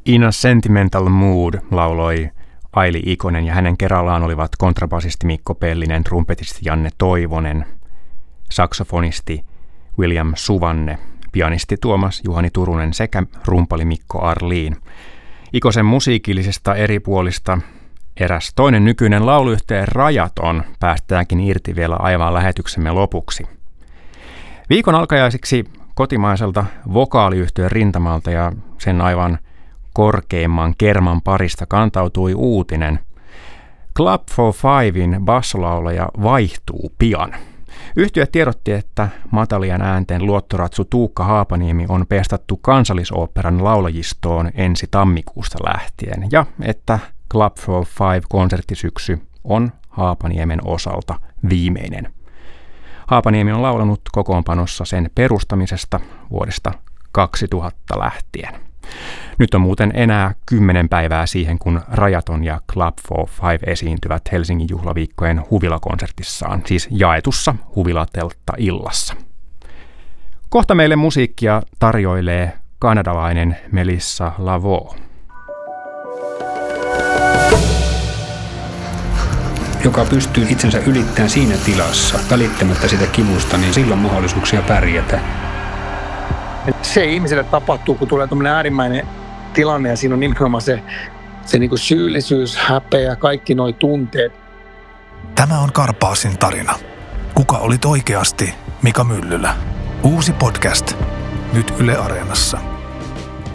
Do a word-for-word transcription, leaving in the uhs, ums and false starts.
In a Sentimental Mood lauloi Aili Ikonen ja hänen kerrallaan olivat kontrabasisti Mikko Pellinen, trumpetisti Janne Toivonen, saksofonisti William Suvanne, pianisti Tuomas Juhani Turunen sekä rumpali Mikko Arliin. Ikosen musiikillisesta eri puolista eräs toinen nykyinen lauluyhtyeen Rajaton päästäänkin irti vielä aivan lähetyksemme lopuksi. Viikon alkajaisiksi kotimaiselta vokaaliyhtyeen rintamalta ja sen aivan korkeimman kerman parista kantautui uutinen. Club for Fivein bassolaulaja vaihtuu pian. Yhtye tiedotti, että matalien äänten luottoratsu Tuukka Haapaniemi on pestattu Kansallisoopperan laulajistoon ensi tammikuusta lähtien ja että Club for Five-konserttisyksy on Haapaniemen osalta viimeinen. Haapaniemi on laulanut kokoonpanossa sen perustamisesta vuodesta kaksituhatta lähtien. Nyt on muuten enää kymmenen päivää siihen, kun Rajaton ja Club for Five esiintyvät Helsingin juhlaviikkojen huvilakonsertissaan, siis jaetussa huvilateltta-illassa. Kohta meille musiikkia tarjoilee kanadalainen Melissa Lavo. Joka pystyy itsensä ylittämään siinä tilassa, välittämättä sitä kivusta, niin silloin mahdollisuuksia pärjätä. Se ihmiselle tapahtuu, kun tulee tuommoinen äärimmäinen tilanne ja siinä on nimenomaan se, se niin kuin syyllisyys, häpeä, kaikki nuo tunteet. Tämä on Karpaasin tarina. Kuka olit oikeasti Mika Myllylä? Uusi podcast. Nyt Yle Areenassa.